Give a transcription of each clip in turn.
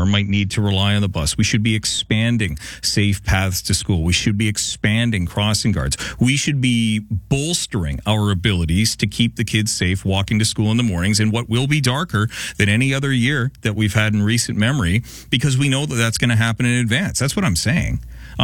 customer might need to rely on the bus. We should be expanding safe paths to school. We should be expanding crossing guards. We should be bolstering our abilities to keep the kids safe walking to school in the mornings in what will be darker than any other year that we've had in recent memory, because we know that that's going to happen in advance. That's what I'm saying.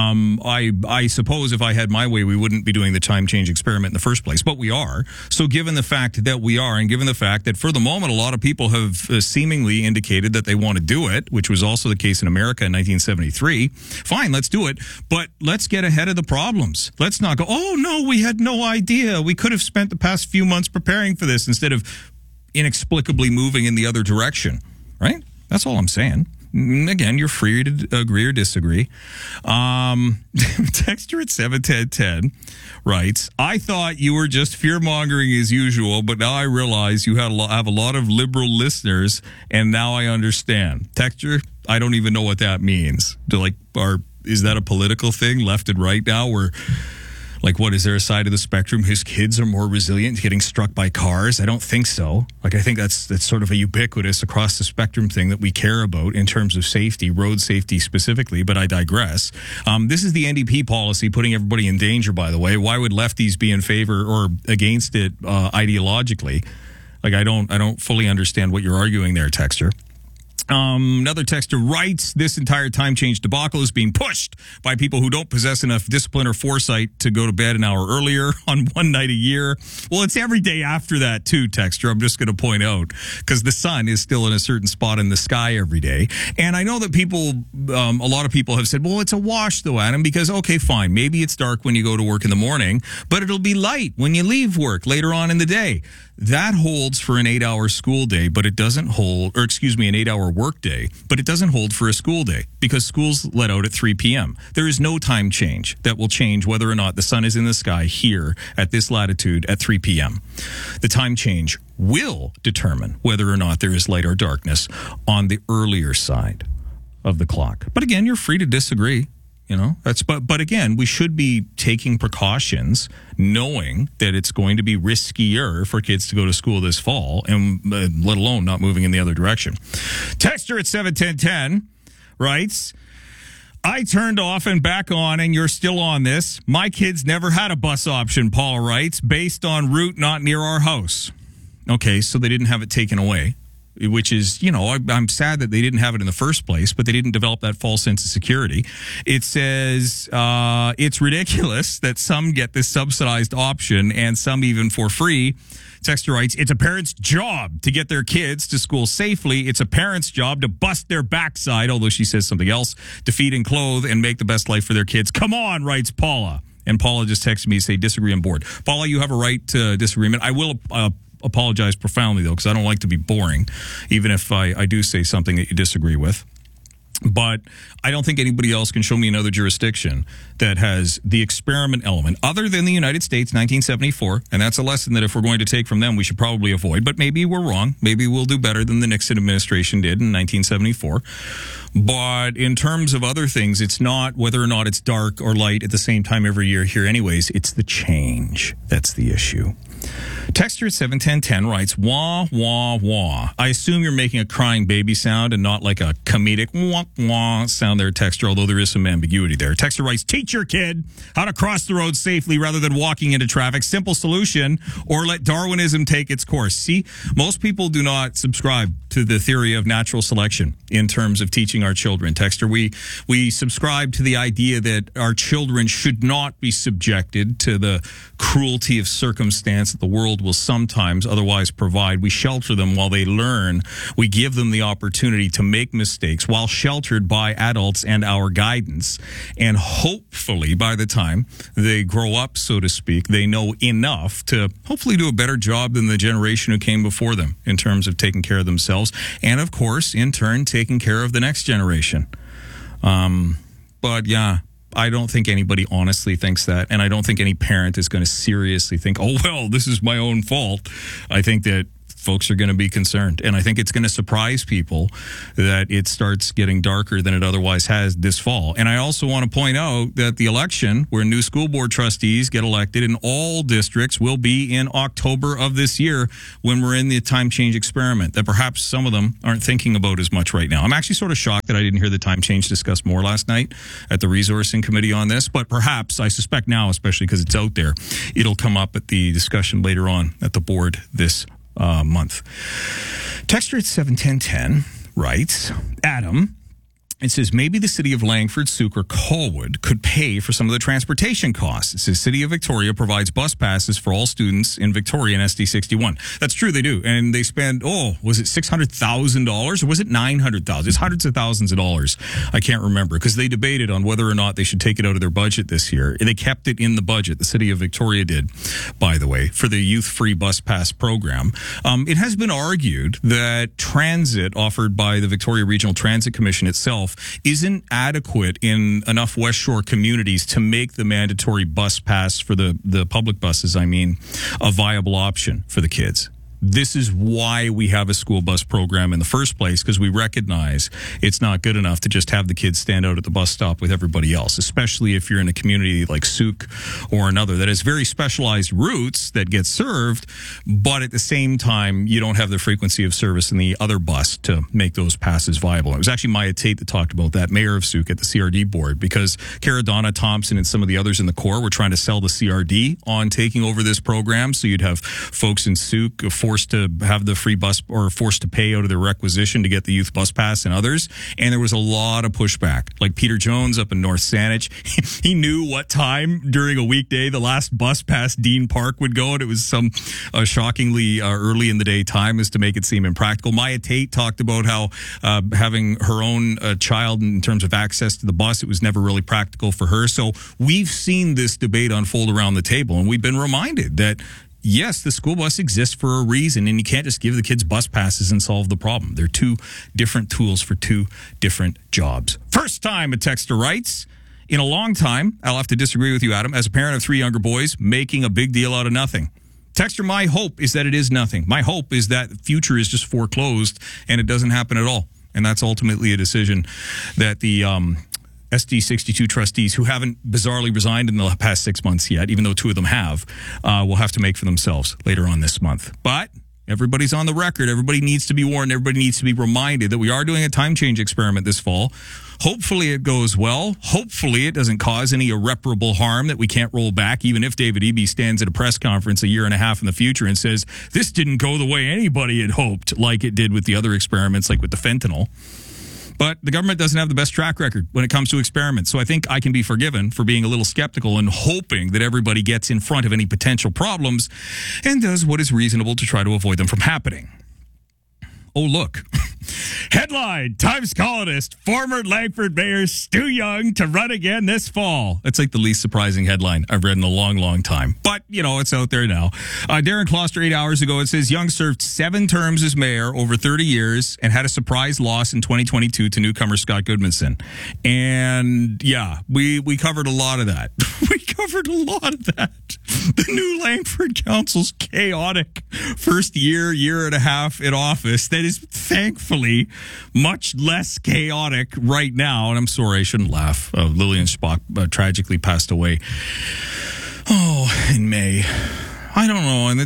I suppose if I had my way, we wouldn't be doing the time change experiment in the first place, but we are. So given the fact that we are, and given the fact that for the moment, a lot of people have seemingly indicated that they want to do it, which was also the case in America in 1973, fine, let's do it. But let's get ahead of the problems. Let's not go, oh no, we had no idea. We could have spent the past few months preparing for this instead of inexplicably moving in the other direction, right? That's all I'm saying. Again, you're free to agree or disagree. Texter at 71010 writes, I thought you were just fear-mongering as usual, but now I realize you have a lot of liberal listeners, and now I understand. Texter, I don't even know what that means. Is that a political thing, left and right now, where... Like, what, is there a side of the spectrum whose kids are more resilient to getting struck by cars? I don't think so. I think that's sort of a ubiquitous across the spectrum thing that we care about in terms of safety, road safety specifically, but I digress. This is the NDP policy putting everybody in danger, by the way. Why would lefties be in favor or against it ideologically? I don't fully understand what you're arguing there, Texter. Another texter writes, this entire time change debacle is being pushed by people who don't possess enough discipline or foresight to go to bed an hour earlier on one night a year. Well, it's every day after that too, texter. I'm just going to point out, because the sun is still in a certain spot in the sky every day. And I know that people, a lot of people have said, well, it's a wash though, Adam, because, okay, fine, maybe it's dark when you go to work in the morning, but it'll be light when you leave work later on in the day. That holds for an 8-hour school day, but it doesn't hold, an 8-hour work day, but it doesn't hold for a school day because school's let out at 3 p.m. There is no time change that will change whether or not the sun is in the sky here at this latitude at 3 p.m. The time change will determine whether or not there is light or darkness on the earlier side of the clock. But again, you're free to disagree. But again, we should be taking precautions, knowing that it's going to be riskier for kids to go to school this fall, and let alone not moving in the other direction. Texter at 71010 writes, I turned off and back on, and you're still on this. My kids never had a bus option, Paul writes, based on route not near our house. Okay, so they didn't have it taken away. Which is, I'm sad that they didn't have it in the first place, but they didn't develop that false sense of security. It says it's ridiculous that some get this subsidized option and some even for free. Texter writes, it's a parent's job to get their kids to school safely. It's a parent's job to bust their backside, although she says something else, to feed and clothe and make the best life for their kids. Come on, writes Paula. And Paula just texted me to say, disagree on board. Paula, you have a right to disagreement. I will apologize profoundly, though, because I don't like to be boring, even if I do say something that you disagree with. But I don't think anybody else can show me another jurisdiction that has the experiment element other than the United States, 1974. And that's a lesson that if we're going to take from them, we should probably avoid. But maybe we're wrong. Maybe we'll do better than the Nixon administration did in 1974. But in terms of other things, it's not whether or not it's dark or light at the same time every year here anyways. It's the change that's the issue. Texter at 71010 writes, wah, wah, wah. I assume you're making a crying baby sound and not like a comedic wah, wah sound there, Texter, although there is some ambiguity there. Texter writes, teach your kid how to cross the road safely rather than walking into traffic. Simple solution, or let Darwinism take its course. See, most people do not subscribe to the theory of natural selection in terms of teaching our children. Texter, we subscribe to the idea that our children should not be subjected to the cruelty of circumstance that the world will sometimes otherwise provide. We shelter them while they learn. We give them the opportunity to make mistakes while sheltered by adults and our guidance. And hopefully by the time they grow up, so to speak, they know enough to hopefully do a better job than the generation who came before them in terms of taking care of themselves. And of course, in turn, taking care of the next generation. But yeah, I don't think anybody honestly thinks that, and I don't think any parent is going to seriously think, oh, well, this is my own fault. I think that folks are going to be concerned. And I think it's going to surprise people that it starts getting darker than it otherwise has this fall. And I also want to point out that the election where new school board trustees get elected in all districts will be in October of this year when we're in the time change experiment that perhaps some of them aren't thinking about as much right now. I'm actually sort of shocked that I didn't hear the time change discussed more last night at the resourcing committee on this, but perhaps, I suspect now, especially because it's out there, it'll come up at the discussion later on at the board this month. Texter at 71010 writes, Adam, it says, maybe the city of Langford, Sooke, or Colwood could pay for some of the transportation costs. It says, City of Victoria provides bus passes for all students in Victoria and SD 61. That's true, they do. And they spend, was it $600,000 or was it $900,000? It's hundreds of thousands of dollars. I can't remember because they debated on whether or not they should take it out of their budget this year. They kept it in the budget. The City of Victoria did, by the way, for the youth-free bus pass program. It has been argued that transit offered by the Victoria Regional Transit Commission itself isn't adequate in enough West Shore communities to make the mandatory bus pass for the public buses, a viable option for the kids. This is why we have a school bus program in the first place, because we recognize it's not good enough to just have the kids stand out at the bus stop with everybody else, especially if you're in a community like Sooke or another that has very specialized routes that get served, but at the same time, you don't have the frequency of service in the other bus to make those passes viable. It was actually Maya Tate that talked about that, mayor of Sooke, at the CRD board, because Caradonna, Thompson, and some of the others in the core were trying to sell the CRD on taking over this program, so you'd have folks in Sooke forced to have the free bus or forced to pay out of their requisition to get the youth bus pass and others. And there was a lot of pushback. Like Peter Jones up in North Saanich, he knew what time during a weekday the last bus past Dean Park would go, and it was some shockingly early in the day time as to make it seem impractical. Maya Tate talked about how having her own child in terms of access to the bus, it was never really practical for her. So we've seen this debate unfold around the table, and we've been reminded that yes, the school bus exists for a reason, and you can't just give the kids bus passes and solve the problem. They're two different tools for two different jobs. First time a texter writes, in a long time, I'll have to disagree with you, Adam, as a parent of 3 younger boys, making a big deal out of nothing. Texter, my hope is that it is nothing. My hope is that the future is just foreclosed and it doesn't happen at all. And that's ultimately a decision that the SD 62 trustees, who haven't bizarrely resigned in the past 6 months yet, even though 2 of them have, will have to make for themselves later on this month. But everybody's on the record. Everybody needs to be warned. Everybody needs to be reminded that we are doing a time change experiment this fall. Hopefully it goes well. Hopefully it doesn't cause any irreparable harm that we can't roll back, even if David Eby stands at a press conference a year and a half in the future and says, this didn't go the way anybody had hoped, like it did with the other experiments, like with the fentanyl. But the government doesn't have the best track record when it comes to experiments. So I think I can be forgiven for being a little skeptical and hoping that everybody gets in front of any potential problems and does what is reasonable to try to avoid them from happening. Oh, look. Headline, Times columnist, former Langford Mayor Stu Young to run again this fall. That's like the least surprising headline I've read in a long, long time. But, it's out there now. Darren Kloster, 8 hours ago, it says Young served 7 terms as mayor over 30 years and had a surprise loss in 2022 to newcomer Scott Goodmanson. And, yeah, we covered a lot of that. The new Langford Council's chaotic first year and a half in office that is thankfully much less chaotic right now. And I'm sorry, I shouldn't laugh. Lillian Spock tragically passed away. In May. I don't know. And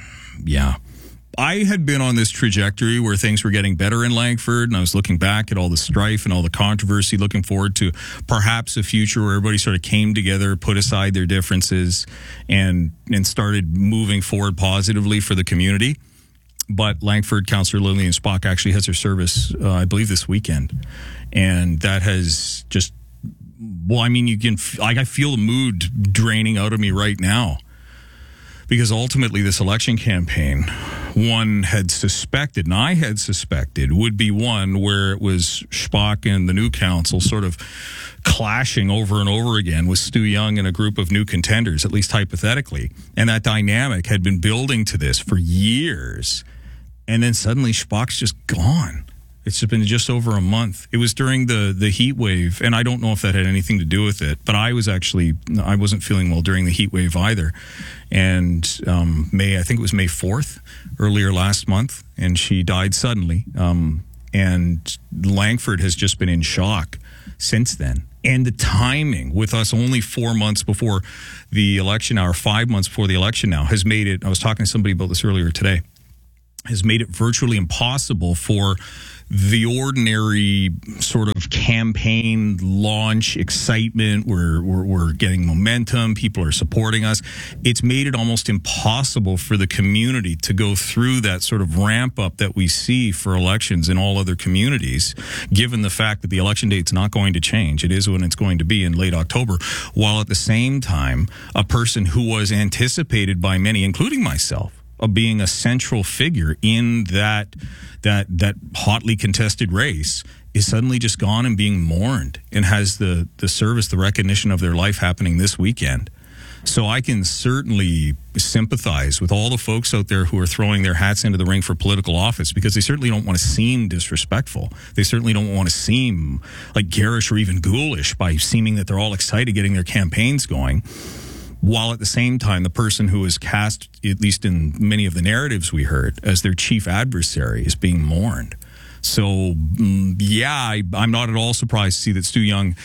I had been on this trajectory where things were getting better in Langford, and I was looking back at all the strife and all the controversy, looking forward to perhaps a future where everybody sort of came together, put aside their differences, and started moving forward positively for the community. But Langford Councillor Lillian Spock actually has her service, I believe, this weekend. And that has just, I feel the mood draining out of me right now. Because ultimately this election campaign, one had suspected, and I had suspected, would be one where it was Spock and the new council sort of clashing over and over again with Stu Young and a group of new contenders, at least hypothetically. And that dynamic had been building to this for years. And then suddenly Spock's just gone. It's been just over a month. It was during the heat wave, and I don't know if that had anything to do with it, but I wasn't feeling well during the heat wave either. And I think it was May 4th, earlier last month, and she died suddenly. And Langford has just been in shock since then. And the timing with us only 4 months before the election now, or 5 months before the election now, has made it, I was talking to somebody about this earlier today, has made it virtually impossible for the ordinary sort of campaign launch excitement. We're getting momentum. People are supporting us. It's made it almost impossible for the community to go through that sort of ramp up that we see for elections in all other communities, given the fact that the election date's not going to change. It is when it's going to be in late October, while at the same time, a person who was anticipated by many, including myself, of being a central figure in that hotly contested race is suddenly just gone and being mourned, and has the service, the recognition of their life happening this weekend. So I can certainly sympathize with all the folks out there who are throwing their hats into the ring for political office, because they certainly don't want to seem disrespectful. They certainly don't want to seem like garish or even ghoulish by seeming that they're all excited getting their campaigns going, while at the same time, the person who is cast, at least in many of the narratives we heard, as their chief adversary is being mourned. So, I'm not at all surprised to see that Stu Young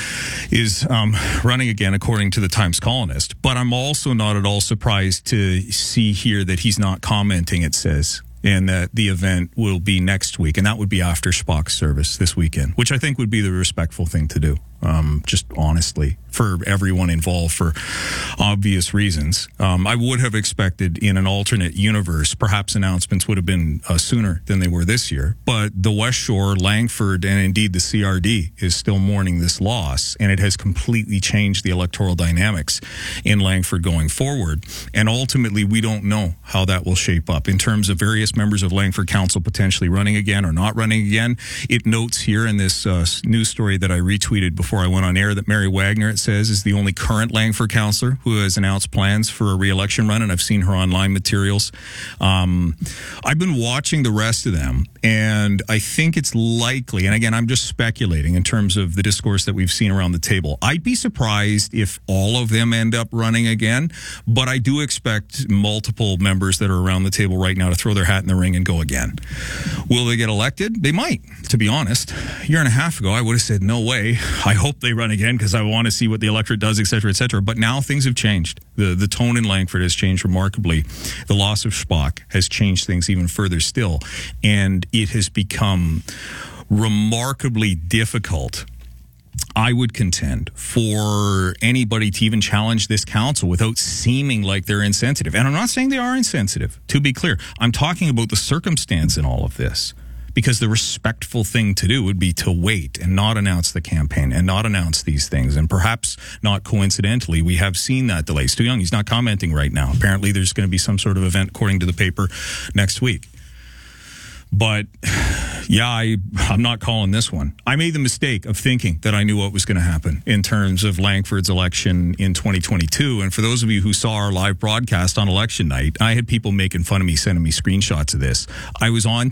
is running again, according to the Times Colonist. But I'm also not at all surprised to see here that he's not commenting, it says, and that the event will be next week. And that would be after Spock's service this weekend, which I think would be the respectful thing to do. Just honestly, for everyone involved, for obvious reasons. I would have expected in an alternate universe, perhaps announcements would have been sooner than they were this year. But the West Shore, Langford, and indeed the CRD is still mourning this loss, and it has completely changed the electoral dynamics in Langford going forward. And ultimately, we don't know how that will shape up in terms of various members of Langford Council potentially running again or not running again. It notes here in this news story that I retweeted before I went on air that Mary Wagner, it says, is the only current Langford councillor who has announced plans for a re-election run, and I've seen her online materials. I've been watching the rest of them, and I think it's likely, and again, I'm just speculating in terms of the discourse that we've seen around the table. I'd be surprised if all of them end up running again, but I do expect multiple members that are around the table right now to throw their hat in the ring and go again. Will they get elected? They might, to be honest. A year and a half ago, I would have said, no way. I hope they run again because I want to see what the electorate does, et cetera, et cetera. But now things have changed. The tone in Langford has changed remarkably. The loss of Spock has changed things even further still. And it has become remarkably difficult, I would contend, for anybody to even challenge this council without seeming like they're insensitive. And I'm not saying they are insensitive, to be clear. I'm talking about the circumstance in all of this. Because the respectful thing to do would be to wait and not announce the campaign and not announce these things. And perhaps not coincidentally, we have seen that delay. Stu Young, he's not commenting right now. Apparently there's going to be some sort of event, according to the paper, next week. But I'm not calling this one. I made the mistake of thinking that I knew what was going to happen in terms of Langford's election in 2022. And for those of you who saw our live broadcast on election night, I had people making fun of me, sending me screenshots of this. Were we on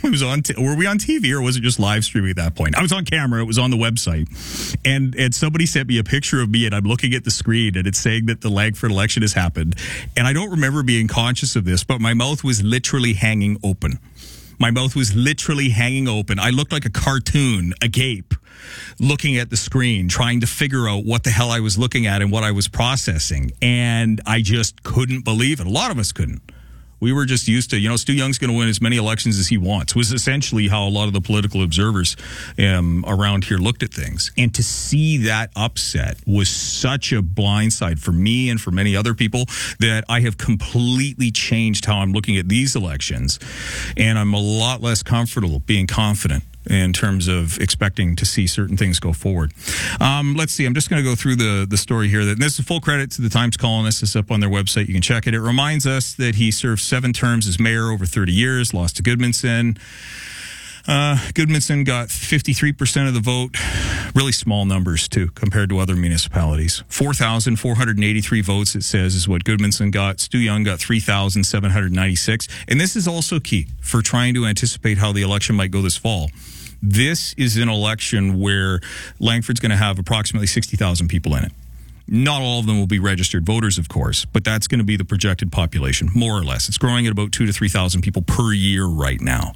TV, or was it just live streaming at that point? I was on camera. It was on the website. And somebody sent me a picture of me, and I'm looking at the screen, and it's saying that the Langford election has happened. And I don't remember being conscious of this, but my mouth was literally hanging open. My mouth was literally hanging open. I looked like a cartoon, agape, looking at the screen, trying to figure out what the hell I was looking at and what I was processing. And I just couldn't believe it. A lot of us couldn't. We were just used to, Stu Young's going to win as many elections as he wants, was essentially how a lot of the political observers around here looked at things. And to see that upset was such a blindside for me and for many other people that I have completely changed how I'm looking at these elections. And I'm a lot less comfortable being confident in terms of expecting to see certain things go forward. Let's see. I'm just going to go through the story here. This is full credit to the Times Colonist. It's up on their website. You can check it. It reminds us that he served 7 terms as mayor over 30 years, lost to Goodmanson. Goodmanson got 53% of the vote. Really small numbers, too, compared to other municipalities. 4,483 votes, it says, is what Goodmanson got. Stu Young got 3,796. And this is also key for trying to anticipate how the election might go this fall. This is an election where Langford's going to have approximately 60,000 people in it. Not all of them will be registered voters, of course, but that's going to be the projected population, more or less. It's growing at about 2,000 to 3,000 people per year right now.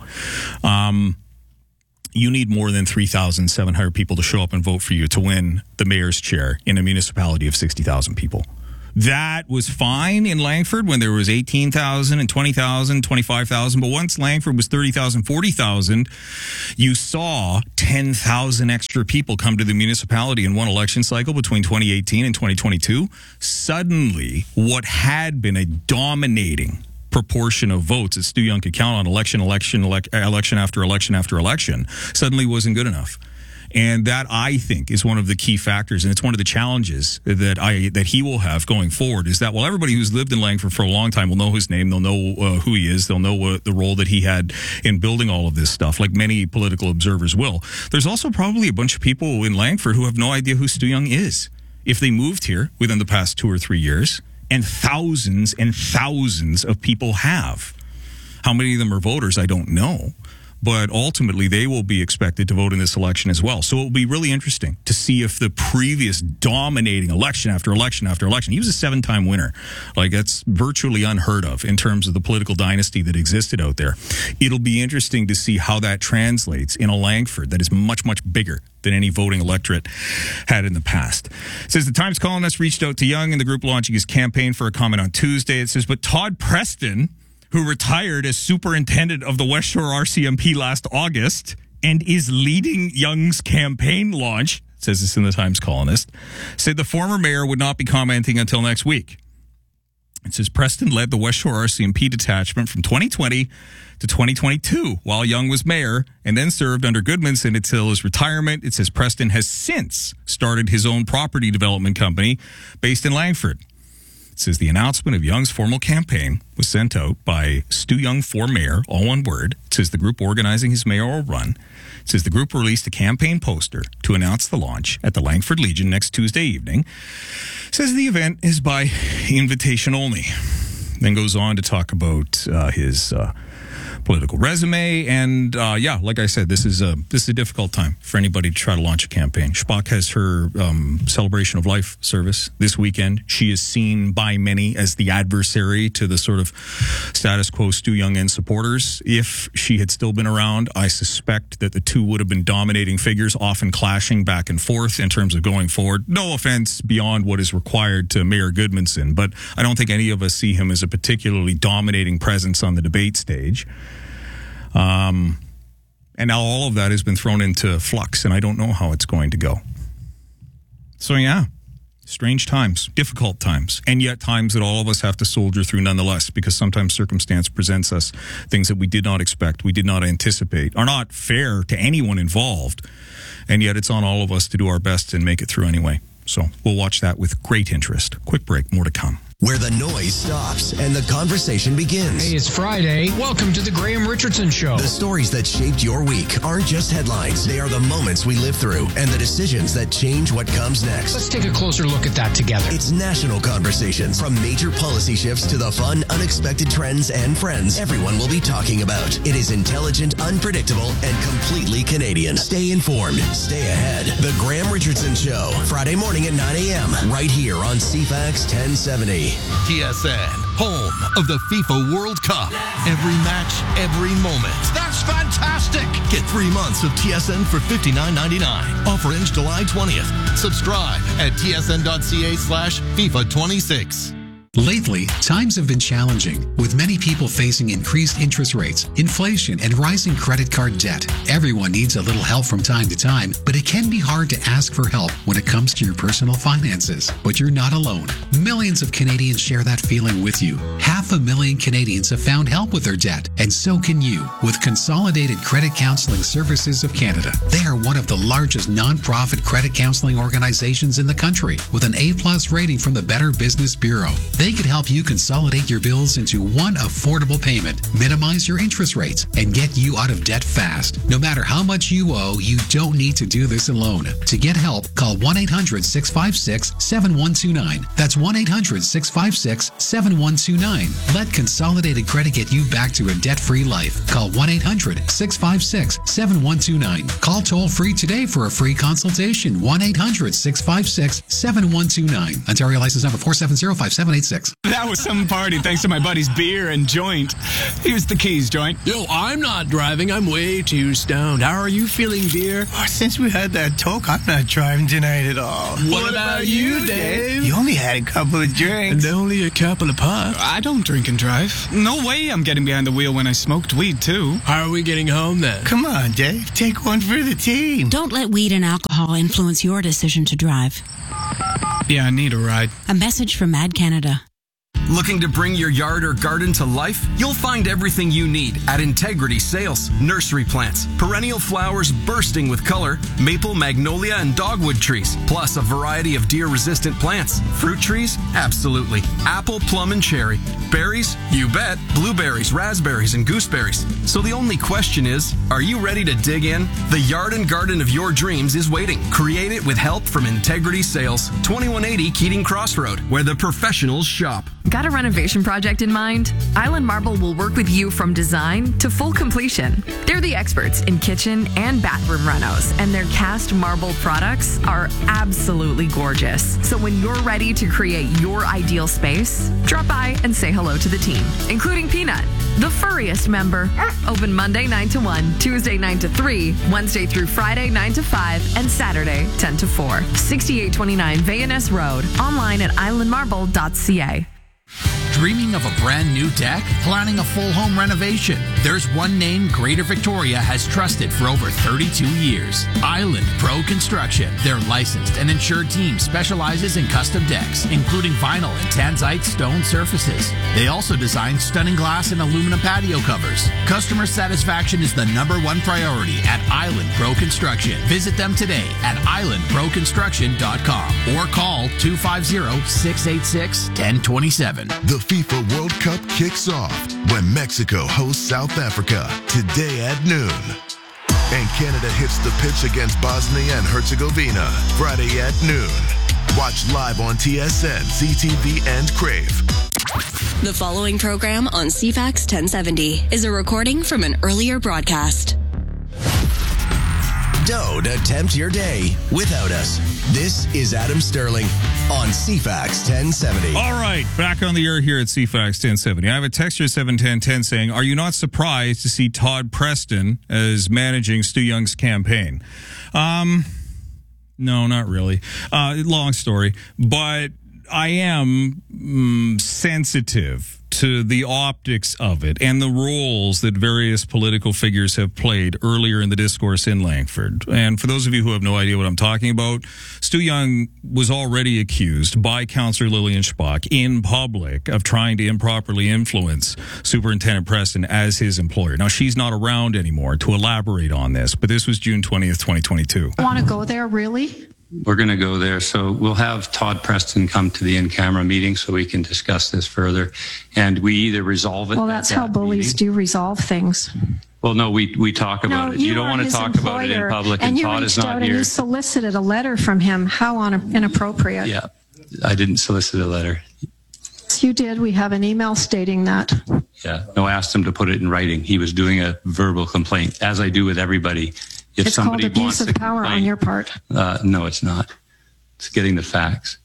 You need more than 3,700 people to show up and vote for you to win the mayor's chair in a municipality of 60,000 people. That was fine in Langford when there was 18,000 and 20,000, 25,000. But once Langford was 30,000, 40,000, you saw 10,000 extra people come to the municipality in one election cycle between 2018 and 2022. Suddenly, what had been a dominating proportion of votes that Stu Young could count on election after election suddenly wasn't good enough. And that, I think, is one of the key factors, and it's one of the challenges that he will have going forward, is that while everybody who's lived in Langford for a long time will know his name, they'll know who he is, they'll know the role that he had in building all of this stuff, like many political observers will. There's also probably a bunch of people in Langford who have no idea who Stu Young is. If they moved here within the past 2 or 3 years, and thousands of people have. How many of them are voters, I don't know. But ultimately, they will be expected to vote in this election as well. So it will be really interesting to see if the previous dominating election after election after election, he was a 7-time winner. Like, that's virtually unheard of in terms of the political dynasty that existed out there. It'll be interesting to see how that translates in a Langford that is much, much bigger than any voting electorate had in the past. It says the Times columnist reached out to Young in the group launching his campaign for a comment on Tuesday. It says, but Todd Preston, who retired as superintendent of the West Shore RCMP last August and is leading Young's campaign launch, says this in the Times columnist, said the former mayor would not be commenting until next week. It says Preston led the West Shore RCMP detachment from 2020 to 2022 while Young was mayor, and then served under Goodmanson until his retirement. It says Preston has since started his own property development company based in Langford. It says the announcement of Young's formal campaign was sent out by Stu Young for mayor, all one word. It says the group organizing his mayoral run. It says the group released a campaign poster to announce the launch at the Langford Legion next Tuesday evening. It says the event is by invitation only. Then goes on to talk about his political resume. And like I said, this is a difficult time for anybody to try to launch a campaign. Spock has her Celebration of Life service this weekend. She is seen by many as the adversary to the sort of status quo Stu Young and supporters. If she had still been around, I suspect that the two would have been dominating figures, often clashing back and forth in terms of going forward. No offense beyond what is required to Mayor Goodmanson, but I don't think any of us see him as a particularly dominating presence on the debate stage. And now all of that has been thrown into flux, and I don't know how it's going to go. So, yeah, strange times, difficult times, and yet times that all of us have to soldier through nonetheless, because sometimes circumstance presents us things that we did not expect, we did not anticipate, are not fair to anyone involved, and yet it's on all of us to do our best and make it through anyway. So we'll watch that with great interest. Quick break, more to come. Where the noise stops and the conversation begins. Hey, it's Friday. Welcome to the Graham Richardson Show. The stories that shaped your week aren't just headlines. They are the moments we live through and the decisions that change what comes next. Let's take a closer look at that together. It's national conversations. From major policy shifts to the fun, unexpected trends and friends everyone will be talking about. It is intelligent, unpredictable, and completely Canadian. Stay informed. Stay ahead. The Graham Richardson Show. Friday morning at 9 a.m. Right here on CFAX 1070. TSN, home of the FIFA World Cup. Every match, every moment. That's fantastic. Get 3 months of TSN for $59.99. Offer ends July 20th. Subscribe at tsn.ca/FIFA26. Lately, times have been challenging, with many people facing increased interest rates, inflation, and rising credit card debt. Everyone needs a little help from time to time, but it can be hard to ask for help when it comes to your personal finances. But you're not alone. Millions of Canadians share that feeling with you. 500,000 Canadians have found help with their debt, and so can you with Consolidated Credit Counseling Services of Canada. They are one of the largest non-profit credit counseling organizations in the country, with an A+ rating from the Better Business Bureau. They They could help you consolidate your bills into one affordable payment, minimize your interest rates, and get you out of debt fast. No matter how much you owe, you don't need to do this alone. To get help, call 1-800-656-7129. That's 1-800-656-7129. Let Consolidated Credit get you back to a debt-free life. Call 1-800-656-7129. Call toll-free today for a free consultation. 1-800-656-7129. Ontario license number 4705786. That was some party thanks to my buddy's beer and joint. Here's the keys, joint. Yo, I'm not driving. I'm way too stoned. How are you feeling, beer? Oh, since we had that talk, I'm not driving tonight at all. What about you, Dave? You only had a couple of drinks. And only a couple of puffs. I don't drink and drive. No way I'm getting behind the wheel when I smoked weed, too. How are we getting home, then? Come on, Dave. Take one for the team. Don't let weed and alcohol influence your decision to drive. Yeah, I need a ride. A message from Mad Canada. Looking to bring your yard or garden to life? You'll find everything you need at Integrity Sales. Nursery plants, perennial flowers bursting with color, maple, magnolia, and dogwood trees, plus a variety of deer-resistant plants. Fruit trees? Absolutely. Apple, plum, and cherry. Berries? You bet. Blueberries, raspberries, and gooseberries. So the only question is, are you ready to dig in? The yard and garden of your dreams is waiting. Create it with help from Integrity Sales. 2180 Keating Crossroad, where the professionals shop. Got a renovation project in mind? Island Marble will work with you from design to full completion. They're the experts in kitchen and bathroom renos, and their cast marble products are absolutely gorgeous. So when you're ready to create your ideal space, drop by and say hello to the team, including Peanut, the furriest member. Open Monday 9 to 1, Tuesday 9 to 3, Wednesday through Friday 9 to 5, and Saturday 10 to 4. 6829 Vayaness Road. Online at islandmarble.ca. Dreaming of a brand new deck? Planning a full home renovation? There's one name Greater Victoria has trusted for over 32 years. Island Pro Construction. Their licensed and insured team specializes in custom decks, including vinyl and tanzite stone surfaces. They also design stunning glass and aluminum patio covers. Customer satisfaction is the #1 priority at Island Pro Construction. Visit them today at islandproconstruction.com or call 250-686-1027. The FIFA World Cup kicks off when Mexico hosts South Africa today at noon. And Canada hits the pitch against Bosnia and Herzegovina Friday at noon. Watch live on TSN, CTV, and Crave. The following program on CFAX 1070 is a recording from an earlier broadcast. Don't attempt your day without us. This is Adam Sterling on CFAX 1070. All right, back on the air here at CFAX 1070. I have a texter 71010 saying, are you not surprised to see Todd Preston as managing Stu Young's campaign? No, not really. Long story. But I am sensitive to the optics of it and the roles that various political figures have played earlier in the discourse in Langford. And for those of you who have no idea what I'm talking about, Stu Young was already accused by Councillor Lillian Spock in public of trying to improperly influence Superintendent Preston as his employer. Now, she's not around anymore to elaborate on this, but this was June 20th, 2022. Want to go there, really? We're going to go there. So we'll have Todd Preston come to the in-camera meeting so we can discuss this further. And we either resolve it. Well, that's how bullies do resolve things. Well, no, we talk about it. You don't want to talk about it in public, and Todd is not here. And you solicited a letter from him. How inappropriate. Yeah, I didn't solicit a letter. You did. We have an email stating that. Yeah. No, I asked him to put it in writing. He was doing a verbal complaint, as I do with everybody. It's called abuse of power on your part. No, it's not. It's getting the facts.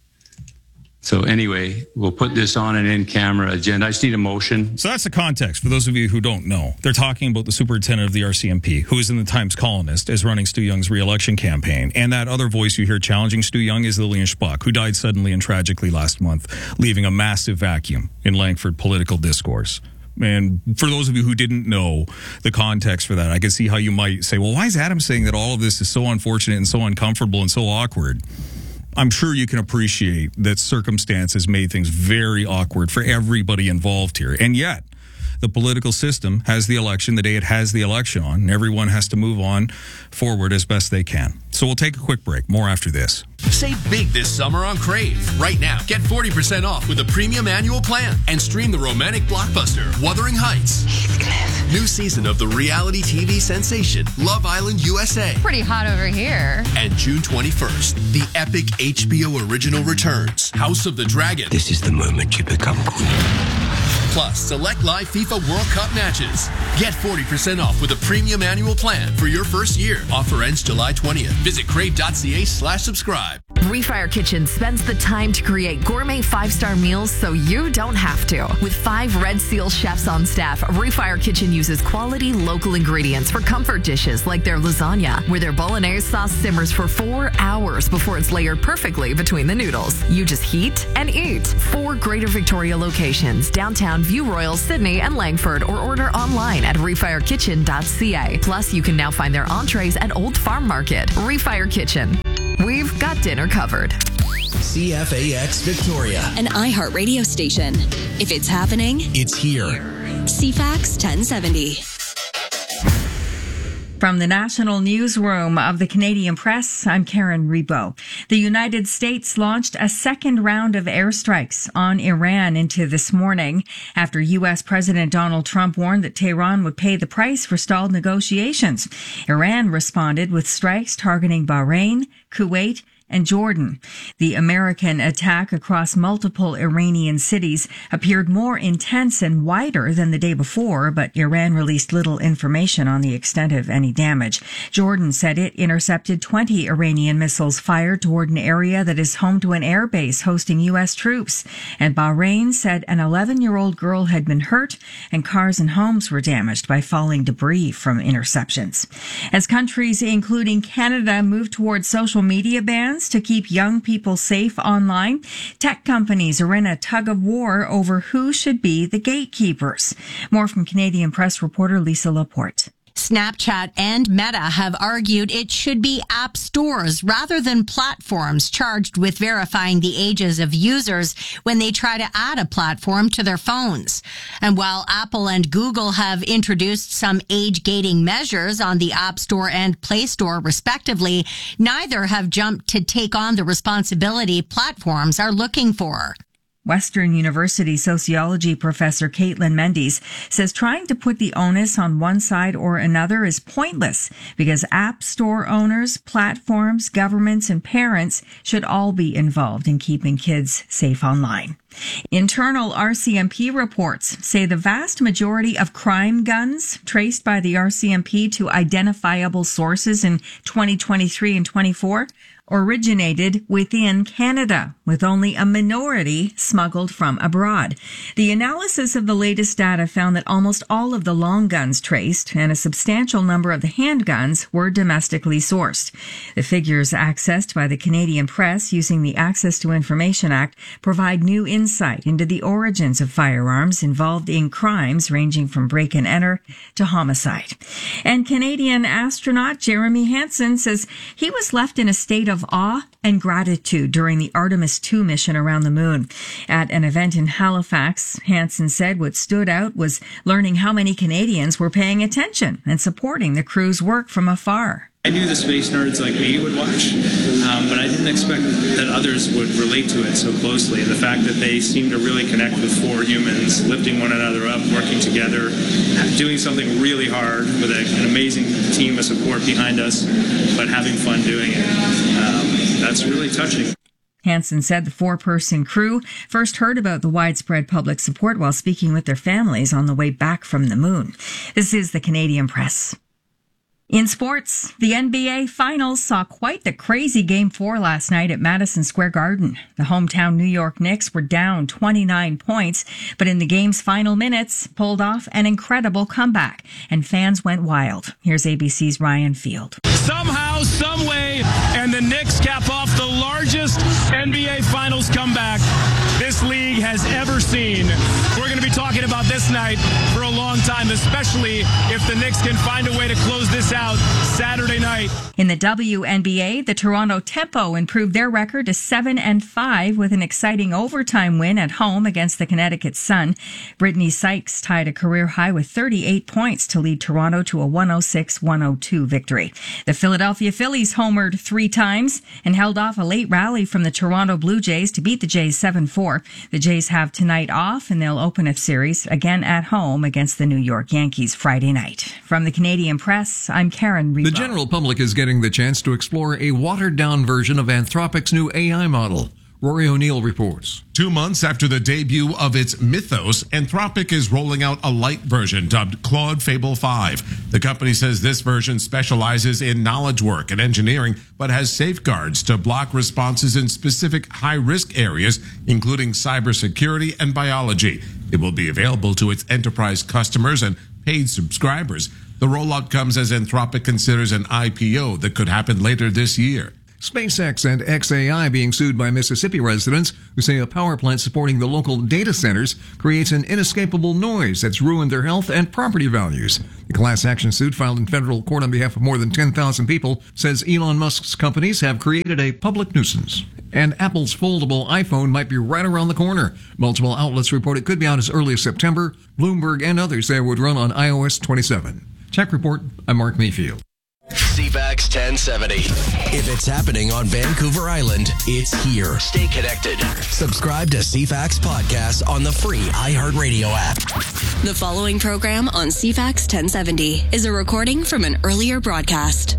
So anyway, we'll put this on an in-camera agenda. I just need a motion. So that's the context for those of you who don't know. They're talking about the superintendent of the RCMP, who is in the Times Colonist, as running Stu Young's re-election campaign. And that other voice you hear challenging Stu Young is Lillian Spock, who died suddenly and tragically last month, leaving a massive vacuum in Langford political discourse. And for those of you who didn't know the context for that, I can see how you might say, well, why is Adam saying that all of this is so unfortunate and so uncomfortable and so awkward? I'm sure you can appreciate that circumstances made things very awkward for everybody involved here. And yet, the political system has the election the day it has the election on, and everyone has to move on forward as best they can. So we'll take a quick break. More after this. Save big this summer on Crave. Right now, get 40% off with a premium annual plan and stream the romantic blockbuster Wuthering Heights. Heathcliff. New season of the reality TV sensation Love Island USA. Pretty hot over here. And June 21st, the epic HBO original returns, House of the Dragon. This is the moment you become queen. Plus, select live FIFA World Cup matches. Get 40% off with a premium annual plan for your first year. Offer ends July 20th. Visit crave.ca/subscribe. Refire Kitchen spends the time to create gourmet 5-star meals so you don't have to. With 5 Red Seal chefs on staff, Refire Kitchen uses quality local ingredients for comfort dishes like their lasagna, where their bolognese sauce simmers for 4 hours before it's layered perfectly between the noodles. You just heat and eat. 4 Greater Victoria locations, downtown View Royal, Sydney, and Langford, or order online at refirekitchen.ca. Plus, you can now find their entrees at Old Farm Market. Refire Kitchen. We've got dinner covered. CFAX Victoria, an iHeart radio station. If it's happening, it's here. CFAX 1070. From the National Newsroom of the Canadian Press, I'm Karen Rebo. The United States launched a second round of airstrikes on Iran into this morning after U.S. President Donald Trump warned that Tehran would pay the price for stalled negotiations. Iran responded with strikes targeting Bahrain, Kuwait, and Jordan. The American attack across multiple Iranian cities appeared more intense and wider than the day before, but Iran released little information on the extent of any damage. Jordan said it intercepted 20 Iranian missiles fired toward an area that is home to an air base hosting U.S. troops. And Bahrain said an 11-year-old girl had been hurt and cars and homes were damaged by falling debris from interceptions. As countries, including Canada, move towards social media bans to keep young people safe online, tech companies are in a tug of war over who should be the gatekeepers. More from Canadian Press reporter Lisa Laporte. Snapchat and Meta have argued it should be app stores rather than platforms charged with verifying the ages of users when they try to add a platform to their phones. And while Apple and Google have introduced some age gating measures on the App Store and Play Store respectively, neither have jumped to take on the responsibility platforms are looking for. Western University sociology professor Caitlin Mendes says trying to put the onus on one side or another is pointless because app store owners, platforms, governments, and parents should all be involved in keeping kids safe online. Internal RCMP reports say the vast majority of crime guns traced by the RCMP to identifiable sources in 2023 and 24 originated within Canada, with only a minority smuggled from abroad. The analysis of the latest data found that almost all of the long guns traced and a substantial number of the handguns were domestically sourced. The figures accessed by the Canadian Press using the Access to Information Act provide new insight into the origins of firearms involved in crimes ranging from break and enter to homicide. And Canadian astronaut Jeremy Hansen says he was left in a state of awe and gratitude during the Artemis II mission around the moon. At an event in Halifax, Hansen said what stood out was learning how many Canadians were paying attention and supporting the crew's work from afar. I knew the space nerds like me would watch, but I didn't expect that others would relate to it so closely. And the fact that they seem to really connect with 4 humans, lifting one another up, working together, doing something really hard with an amazing team of support behind us, but having fun doing it. That's really touching. Hansen said the 4-person crew first heard about the widespread public support while speaking with their families on the way back from the moon. This is the Canadian Press. In sports, the NBA Finals saw quite the crazy Game 4 last night at Madison Square Garden. The hometown New York Knicks were down 29 points, but in the game's final minutes, pulled off an incredible comeback, and fans went wild. Here's ABC's Ryan Field. Somehow, some way, and the Knicks cap off the largest NBA Finals comeback this league has ever seen. We're going to be talking thinking about this night for a long time, especially if the Knicks can find a way to close this out Saturday night. In the WNBA, the Toronto Tempo improved their record to 7-5 with an exciting overtime win at home against the Connecticut Sun. Brittany Sykes tied a career high with 38 points to lead Toronto to a 106-102 victory. The Philadelphia Phillies homered 3 times and held off a late rally from the Toronto Blue Jays to beat the Jays 7-4. The Jays have tonight off and they'll open a series again at home against the New York Yankees Friday night. From the Canadian Press, I'm Karen Rebo. The general public is getting the chance to explore a watered-down version of Anthropic's new AI model. Rory O'Neill reports. 2 months after the debut of its Mythos, Anthropic is rolling out a light version dubbed Claude Fable 5. The company says this version specializes in knowledge work and engineering, but has safeguards to block responses in specific high-risk areas, including cybersecurity and biology. It will be available to its enterprise customers and paid subscribers. The rollout comes as Anthropic considers an IPO that could happen later this year. SpaceX and xAI being sued by Mississippi residents who say a power plant supporting the local data centers creates an inescapable noise that's ruined their health and property values. The class action suit filed in federal court on behalf of more than 10,000 people says Elon Musk's companies have created a public nuisance. And Apple's foldable iPhone might be right around the corner. Multiple outlets report it could be out as early as September. Bloomberg and others say it would run on iOS 27. Check Report, I'm Mark Mayfield. CFAX 1070. If it's happening on Vancouver Island, it's here. Stay connected. Subscribe to CFAX Podcast on the free iHeartRadio app. The following program on CFAX 1070 is a recording from an earlier broadcast.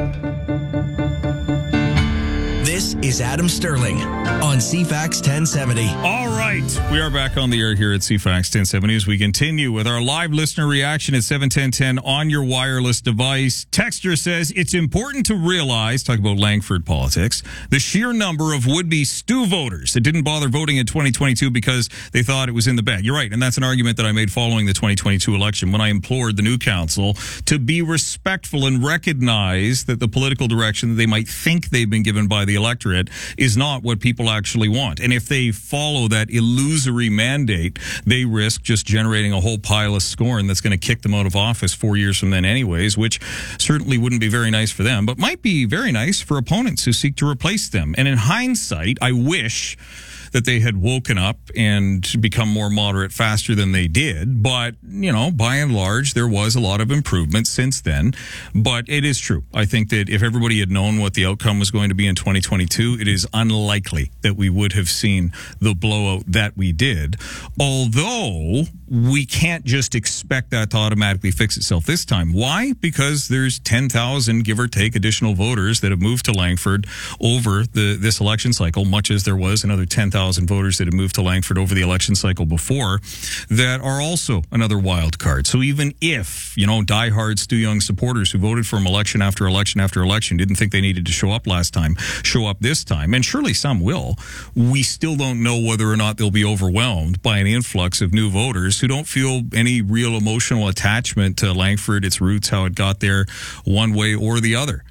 This is Adam Sterling on CFAX 1070. All right. We are back on the air here at CFAX 1070 as we continue with our live listener reaction at 71010 on your wireless device. Texter says it's important to realize, talk about Langford politics, the sheer number of would-be Stu voters that didn't bother voting in 2022 because they thought it was in the bag. You're right. And that's an argument that I made following the 2022 election when I implored the new council to be respectful and recognize that the political direction that they might think they've been given by the electorate is not what people actually want. And if they follow that illusory mandate, they risk just generating a whole pile of scorn that's going to kick them out of office 4 years from then anyways, which certainly wouldn't be very nice for them, but might be very nice for opponents who seek to replace them. And in hindsight, I wish that they had woken up and become more moderate faster than they did. But, you know, by and large, there was a lot of improvement since then. But it is true. I think that if everybody had known what the outcome was going to be in 2022, it is unlikely that we would have seen the blowout that we did. Although we can't just expect that to automatically fix itself this time. Why? Because there's 10,000, give or take, additional voters that have moved to Langford over this election cycle, much as there was another 10,000 voters that have moved to Langford over the election cycle before that are also another wild card. So even if, you know, diehard Stu Young supporters who voted for him election after election after election didn't think they needed to show up last time, show up this time, and surely some will, we still don't know whether or not they'll be overwhelmed by an influx of new voters who don't feel any real emotional attachment to Langford, its roots, how it got there one way or the other.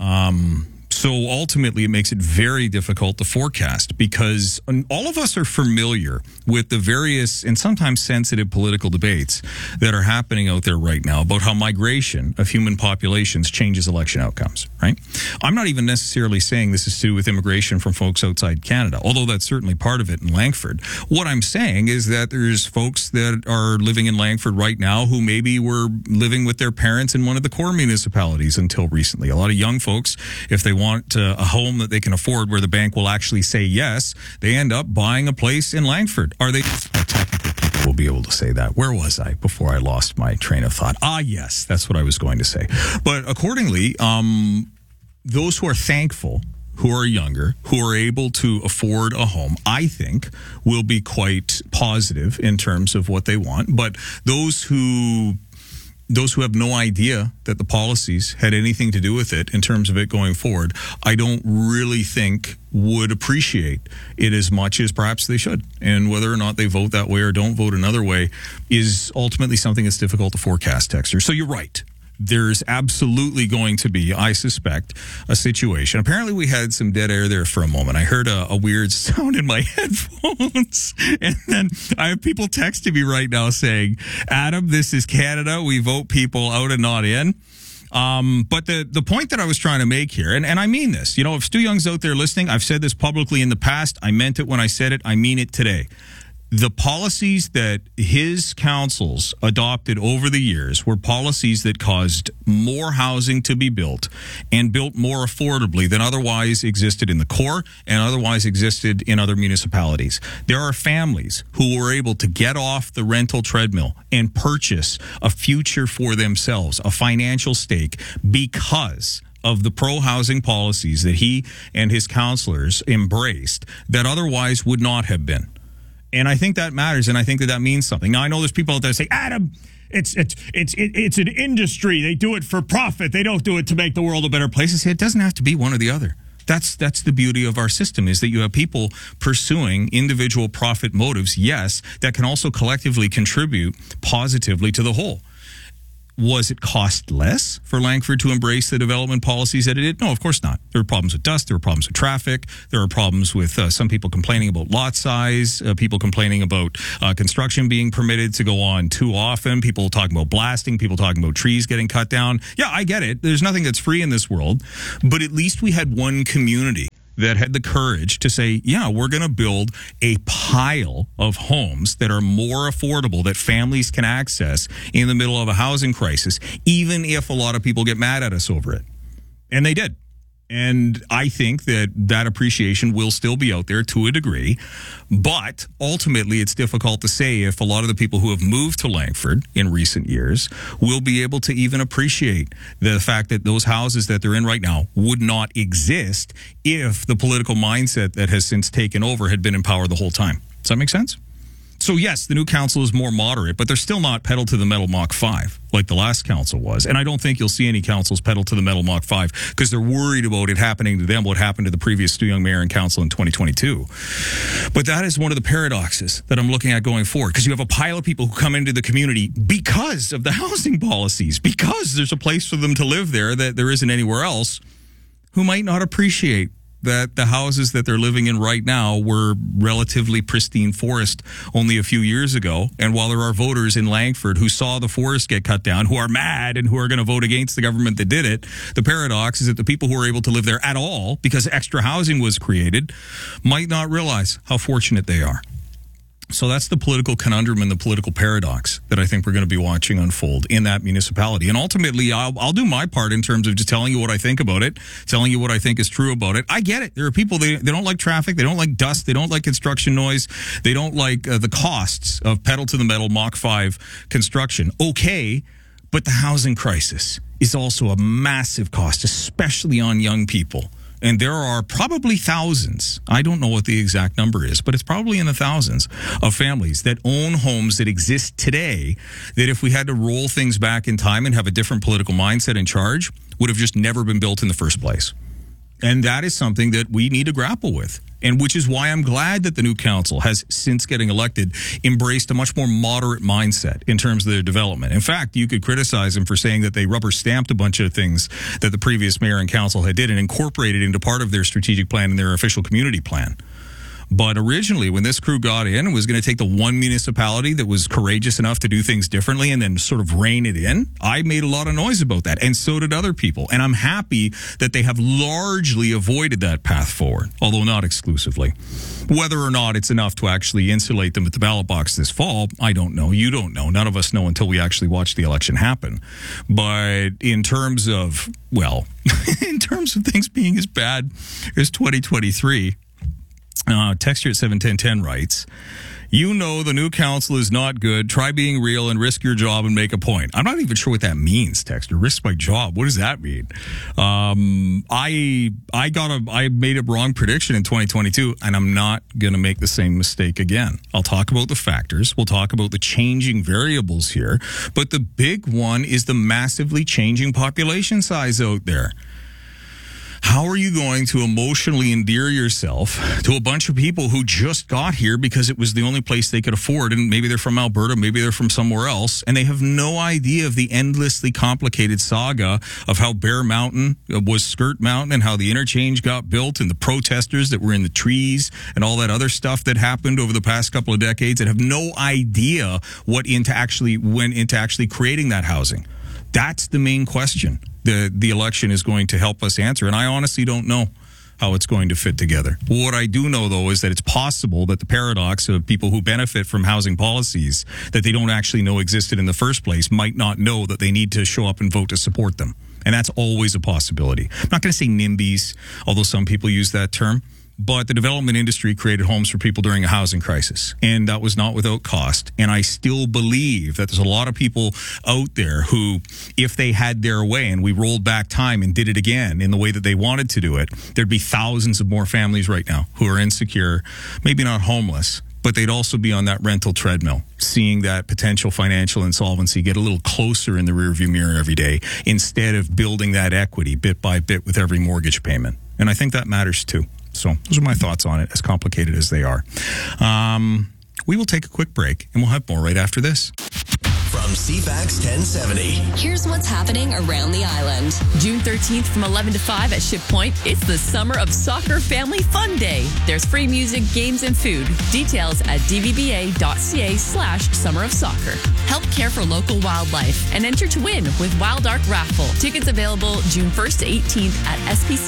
So ultimately, it makes it very difficult to forecast because all of us are familiar with the various and sometimes sensitive political debates that are happening out there right now about how migration of human populations changes election outcomes, right? I'm not even necessarily saying this is to do with immigration from folks outside Canada, although that's certainly part of it in Langford. What I'm saying is that there's folks that are living in Langford right now who maybe were living with their parents in one of the core municipalities until recently. A lot of young folks, if they want a home that they can afford where the bank will actually say yes, they end up buying a place in Langford. Are they? Technically, people will be able to say that. Where was I before I lost my train of thought? Yes, that's what I was going to say. But accordingly, those who are thankful, who are younger, who are able to afford a home, I think will be quite positive in terms of what they want. But those who have no idea that the policies had anything to do with it in terms of it going forward, I don't really think would appreciate it as much as perhaps they should. And whether or not they vote that way or don't vote another way is ultimately something that's difficult to forecast, Texter. So you're right. there's absolutely going to be, I suspect, a situation. Apparently, we had some dead air there for a moment. I heard a weird sound in my headphones. And then I have people texting me right now saying, Adam, this is Canada. We vote people out and not in. But the point that I was trying to make here, and I mean this, you know, if Stu Young's out there listening, I've said this publicly in the past. I meant it when I said it. I mean it today. The policies that his councils adopted over the years were policies that caused more housing to be built and built more affordably than otherwise existed in the core and otherwise existed in other municipalities. There are families who were able to get off the rental treadmill and purchase a future for themselves, a financial stake, because of the pro-housing policies that he and his councillors embraced that otherwise would not have been. And I think that matters, and I think that means something. Now, I know there's people out there that say, Adam, it's an industry. They do it for profit. They don't do it to make the world a better place. I say it doesn't have to be one or the other. That's the beauty of our system, is that you have people pursuing individual profit motives, yes, that can also collectively contribute positively to the whole. Was it cost less for Langford to embrace the development policies that it did? No, of course not. There were problems with dust. There were problems with traffic. There were problems with some people complaining about lot size, people complaining about construction being permitted to go on too often, people talking about blasting, people talking about trees getting cut down. Yeah, I get it. There's nothing that's free in this world. But at least we had one community that had the courage to say, yeah, we're going to build a pile of homes that are more affordable, that families can access in the middle of a housing crisis, even if a lot of people get mad at us over it. And they did. And I think that appreciation will still be out there to a degree. But ultimately, it's difficult to say if a lot of the people who have moved to Langford in recent years will be able to even appreciate the fact that those houses that they're in right now would not exist if the political mindset that has since taken over had been in power the whole time. Does that make sense? So yes, the new council is more moderate, but they're still not pedal to the metal Mach 5 like the last council was. And I don't think you'll see any councils pedal to the metal Mach 5 because they're worried about it happening to them, what happened to the previous Stu Young mayor and council in 2022. But that is one of the paradoxes that I'm looking at going forward, because you have a pile of people who come into the community because of the housing policies, because there's a place for them to live there that there isn't anywhere else, who might not appreciate that the houses that they're living in right now were relatively pristine forest only a few years ago. And while there are voters in Langford who saw the forest get cut down, who are mad and who are going to vote against the government that did it, the paradox is that the people who are able to live there at all, because extra housing was created, might not realize how fortunate they are. So that's the political conundrum and the political paradox that I think we're going to be watching unfold in that municipality. And ultimately, I'll do my part in terms of just telling you what I think about it, telling you what I think is true about it. I get it. There are people, they don't like traffic. They don't like dust. They don't like construction noise. They don't like the costs of pedal to the metal Mach 5 construction. Okay, but the housing crisis is also a massive cost, especially on young people. And there are probably thousands, I don't know what the exact number is, but it's probably in the thousands of families that own homes that exist today that if we had to roll things back in time and have a different political mindset in charge, would have just never been built in the first place. And that is something that we need to grapple with. And which is why I'm glad that the new council has, since getting elected, embraced a much more moderate mindset in terms of their development. In fact, you could criticize them for saying that they rubber stamped a bunch of things that the previous mayor and council had did and incorporated into part of their strategic plan and their official community plan. But originally, when this crew got in, it was going to take the one municipality that was courageous enough to do things differently and then sort of rein it in. I made a lot of noise about that, and so did other people. And I'm happy that they have largely avoided that path forward, although not exclusively. Whether or not it's enough to actually insulate them at the ballot box this fall, I don't know. You don't know. None of us know until we actually watch the election happen. But in terms of, well, in terms of things being as bad as 2023, Texture at 71010 writes, you know the new council is not good. Try being real and risk your job and make a point. I'm not even sure what that means, Texture. Risk my job. What does that mean? I made a wrong prediction in 2022, and I'm not going to make the same mistake again. I'll talk about the factors. We'll talk about the changing variables here. But the big one is the massively changing population size out there. How are you going to emotionally endear yourself to a bunch of people who just got here because it was the only place they could afford? And maybe they're from Alberta, maybe they're from somewhere else, and they have no idea of the endlessly complicated saga of how Bear Mountain was Skirt Mountain and how the interchange got built and the protesters that were in the trees and all that other stuff that happened over the past couple of decades, and have no idea what went into actually creating that housing. That's the main question the election is going to help us answer. And I honestly don't know how it's going to fit together. What I do know, though, is that it's possible that the paradox of people who benefit from housing policies that they don't actually know existed in the first place might not know that they need to show up and vote to support them. And that's always a possibility. I'm not going to say NIMBYs, although some people use that term. But the development industry created homes for people during a housing crisis, and that was not without cost. And I still believe that there's a lot of people out there who, if they had their way and we rolled back time and did it again in the way that they wanted to do it, there'd be thousands of more families right now who are insecure, maybe not homeless, but they'd also be on that rental treadmill, seeing that potential financial insolvency get a little closer in the rearview mirror every day, instead of building that equity bit by bit with every mortgage payment. And I think that matters too. So those are my thoughts on it, as complicated as they are. We will take a quick break, and we'll have more right after this. From CFAX 1070. Here's what's happening around the island. June 13th from 11 to 5 at Ship Point. It's the Summer of Soccer Family Fun Day. There's free music, games, and food. Details at dvba.ca/Summer of Soccer. Help care for local wildlife and enter to win with Wild Ark Raffle. Tickets available June 1st to 18th at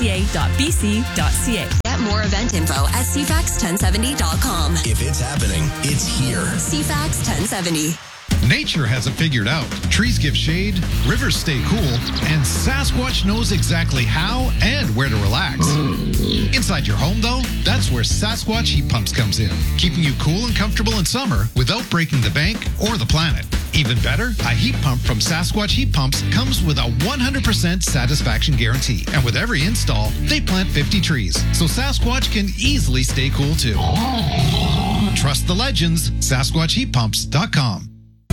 spca.bc.ca. Get more event info at cfax1070.com. If it's happening, it's here. CFAX 1070. Nature has it figured out. Trees give shade, rivers stay cool, and Sasquatch knows exactly how and where to relax. Inside your home, though, that's where Sasquatch Heat Pumps comes in, keeping you cool and comfortable in summer without breaking the bank or the planet. Even better, a heat pump from Sasquatch Heat Pumps comes with a 100% satisfaction guarantee. And with every install, they plant 50 trees, so Sasquatch can easily stay cool too. Trust the legends, SasquatchHeatPumps.com.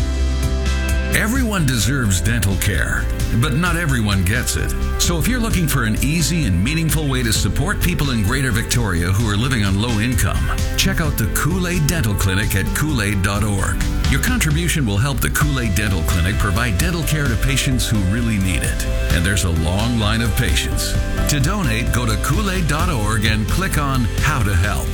Everyone deserves dental care, but not everyone gets it. So if you're looking for an easy and meaningful way to support people in Greater Victoria who are living on low income, check out the Kool-Aid Dental Clinic at Kool-Aid.org. Your contribution will help the Kool-Aid Dental Clinic provide dental care to patients who really need it. And there's a long line of patients. To donate, go to Kool-Aid.org and click on How to Help.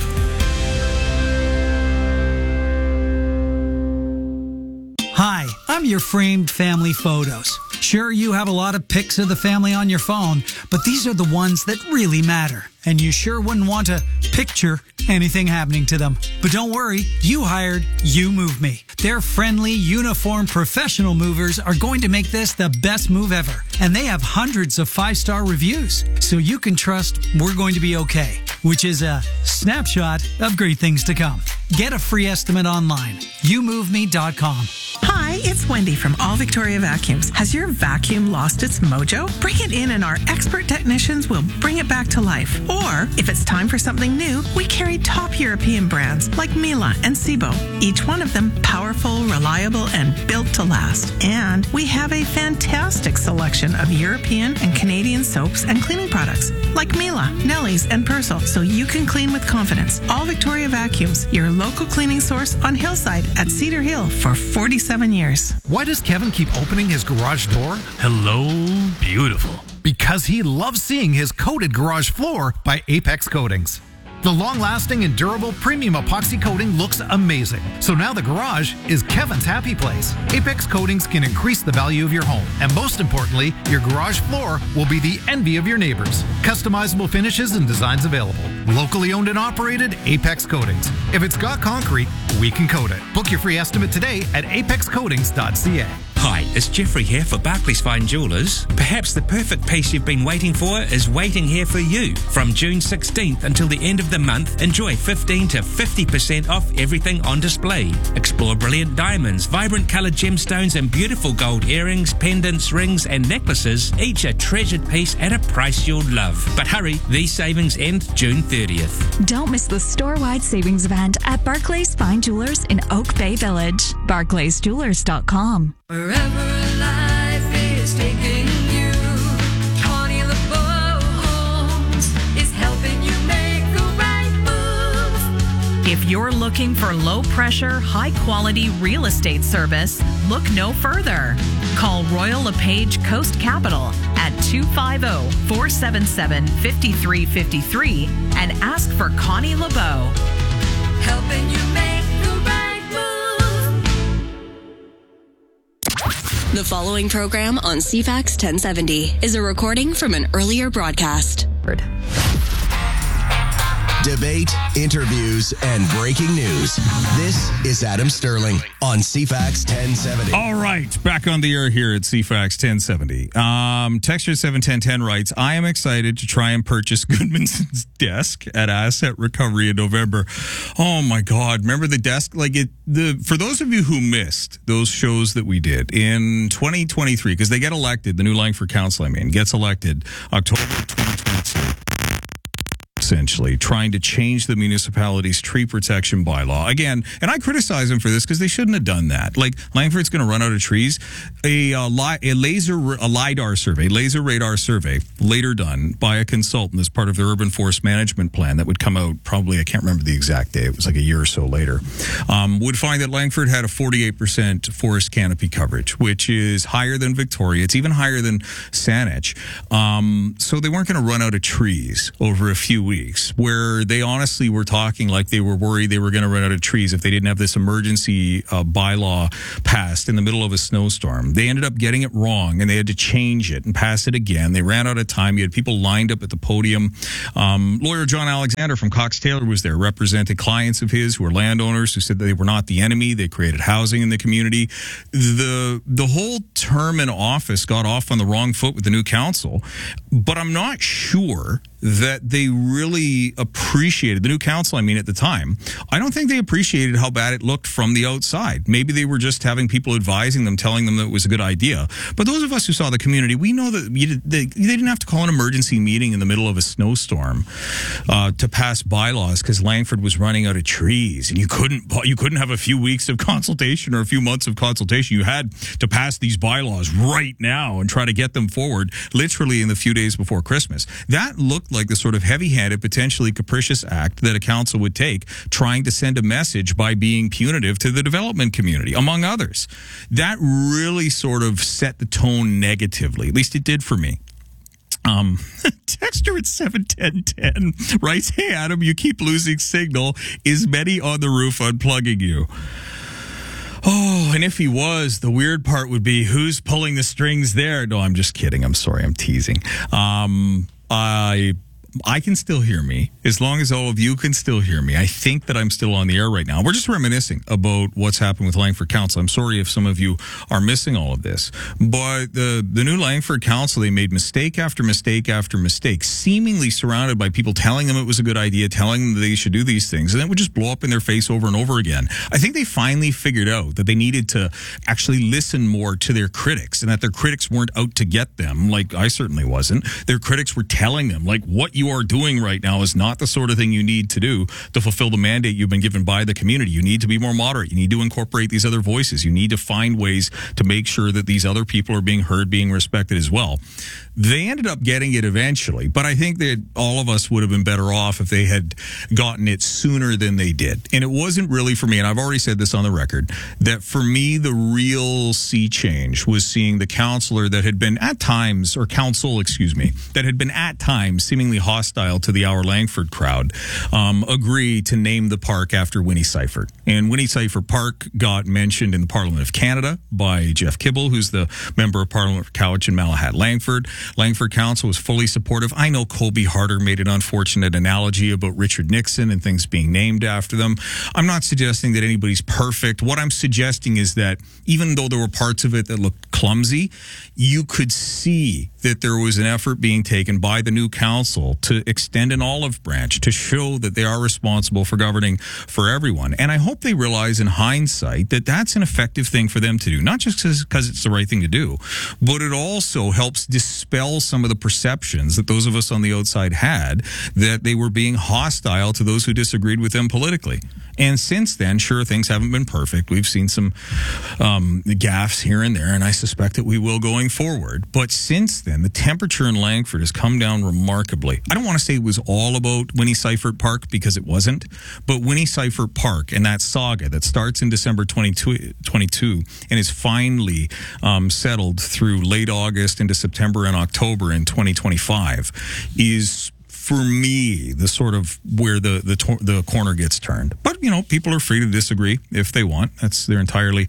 Hi, I'm your framed family photos. Sure, you have a lot of pics of the family on your phone, but these are the ones that really matter. And you sure wouldn't want to picture anything happening to them. But don't worry, you hired You Move Me. Their friendly, uniformed, professional movers are going to make this the best move ever. And they have hundreds of 5-star reviews, so you can trust we're going to be okay, which is a snapshot of great things to come. Get a free estimate online, YouMoveMe.com. Hi, it's Wendy from All Victoria Vacuums. Has your vacuum lost its mojo? Bring it in and our expert technicians will bring it back to life. Or, if it's time for something new, we carry top European brands like Miele and Sebo. Each one of them powerful, reliable, and built to last. And we have a fantastic selection of European and Canadian soaps and cleaning products like Miele, Nelly's, and Persil, so you can clean with confidence. All Victoria Vacuums, your local cleaning source on Hillside at Cedar Hill for 47 years. Why does Kevin keep opening his garage door? Hello, beautiful. Because he loves seeing his coated garage floor by Apex Coatings. The long-lasting and durable premium epoxy coating looks amazing. So now the garage is Kevin's happy place. Apex Coatings can increase the value of your home. And most importantly, your garage floor will be the envy of your neighbors. Customizable finishes and designs available. Locally owned and operated, Apex Coatings. If it's got concrete, we can coat it. Book your free estimate today at apexcoatings.ca. Hi, it's Jeffrey here for Barclays Fine Jewellers. Perhaps the perfect piece you've been waiting for is waiting here for you. From June 16th until the end of the month, enjoy 15 to 50% off everything on display. Explore brilliant diamonds, vibrant coloured gemstones, and beautiful gold earrings, pendants, rings, and necklaces, each a treasured piece at a price you'll love. But hurry, these savings end June 30th. Don't miss the store-wide savings event at Barclays Fine Jewellers in Oak Bay Village. BarclaysJewellers.com. Wherever life is taking you, Connie LeBeau If you're looking for low-pressure, high-quality real estate service, look no further. Call Royal LePage Coast Capital at 250-477-5353 and ask for Connie LeBeau. Helping you make the right move. The following program on CFAX 1070 is a recording from an earlier broadcast. Debate, interviews, and breaking news. This is Adam Sterling on CFAX 1070. All right, back on the air here at CFAX 1070. Texture 71010 writes, I am excited to try and purchase Goodmanson's desk at Asset Recovery in November. Oh my God, remember the desk? For those of you who missed those shows that we did in 2023, because they get elected, the new Langford Council, gets elected October 2022. Essentially trying to change the municipality's tree protection bylaw again, and I criticize them for this because they shouldn't have done that. Like, Langford's going to run out of trees. A laser radar survey later done by a consultant as part of the urban forest management plan that would come out probably, I can't remember the exact day, it was like a year or so later, would find that Langford had a 48% forest canopy coverage, which is higher than Victoria. It's even higher than Saanich. So they weren't going to run out of trees over a few weeks, where they honestly were talking like they were worried they were going to run out of trees if they didn't have this emergency bylaw passed in the middle of a snowstorm. They ended up getting it wrong, and they had to change it and pass it again. They ran out of time. You had people lined up at the podium. Lawyer John Alexander from Cox Taylor was there, representing clients of his who were landowners who said that they were not the enemy. They created housing in the community. The whole term in office got off on the wrong foot with the new council, but I'm not sure that they really appreciated, the new council, at the time, I don't think they appreciated how bad it looked from the outside. Maybe they were just having people advising them, telling them that it was a good idea. But those of us who saw the community, we know that they didn't have to call an emergency meeting in the middle of a snowstorm to pass bylaws because Langford was running out of trees, and you couldn't have a few weeks of consultation or a few months of consultation. You had to pass these bylaws right now and try to get them forward literally in the few days before Christmas. That looked like the sort of heavy-handed, potentially capricious act that a council would take, trying to send a message by being punitive to the development community, among others. That really sort of set the tone negatively. At least it did for me. Texter at 71010 writes, hey, Adam, you keep losing signal. Is Mehdi on the roof unplugging you? Oh, and if he was, the weird part would be who's pulling the strings there. No, I'm just kidding. I'm sorry. I'm teasing. I can still hear me, as long as all of you can still hear me. I think that I'm still on the air right now. We're just reminiscing about what's happened with Langford Council. I'm sorry if some of you are missing all of this. But the new Langford Council, they made mistake after mistake after mistake, seemingly surrounded by people telling them it was a good idea, telling them that they should do these things, and it would just blow up in their face over and over again. I think they finally figured out that they needed to actually listen more to their critics, and that their critics weren't out to get them, like I certainly wasn't. Their critics were telling them, like, what you are doing right now is not the sort of thing you need to do to fulfill the mandate you've been given by the community. You need to be more moderate. You need to incorporate these other voices. You need to find ways to make sure that these other people are being heard, being respected as well. They ended up getting it eventually, but I think that all of us would have been better off if they had gotten it sooner than they did. And it wasn't really for me, and I've already said this on the record, that for me, the real sea change was seeing the councillor that had been at times, or council, excuse me, that had been at times seemingly hostile to the Our Langford crowd, agree to name the park after Winnie Seifert. And Winnie Seifert Park got mentioned in the Parliament of Canada by Jeff Kibble, who's the Member of Parliament for Cowichan Malahat Langford. Langford Council was fully supportive. I know Colby Harder made an unfortunate analogy about Richard Nixon and things being named after them. I'm not suggesting that anybody's perfect. What I'm suggesting is that even though there were parts of it that looked clumsy, you could see that there was an effort being taken by the new council to extend an olive branch to show that they are responsible for governing for everyone. And I hope they realize in hindsight that that's an effective thing for them to do, not just because it's the right thing to do, but it also helps dispel dispel some of the perceptions that those of us on the outside had that they were being hostile to those who disagreed with them politically. And since then, sure, things haven't been perfect. We've seen some gaffes here and there, and I suspect that we will going forward. But since then, the temperature in Langford has come down remarkably. I don't want to say it was all about Winnie Seifert Park, because it wasn't, but Winnie Seifert Park and that saga that starts in December 2022 and is finally settled through late August into September and October in 2025 is, for me, the sort of where the corner gets turned. But, you know, people are free to disagree if they want. They're entirely...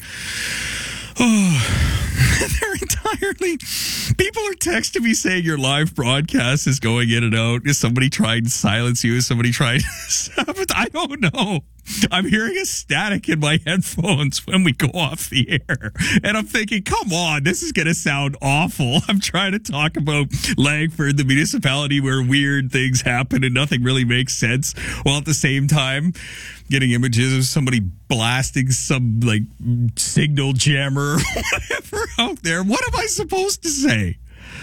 People are texting me saying your live broadcast is going in and out. Is somebody trying to silence you? Is somebody trying to... I don't know. I'm hearing a static in my headphones when we go off the air. And I'm thinking, come on, this is going to sound awful. I'm trying to talk about Langford, the municipality where weird things happen and nothing really makes sense, while at the same time getting images of somebody blasting some, like, signal jammer or whatever out there. What am I supposed to say?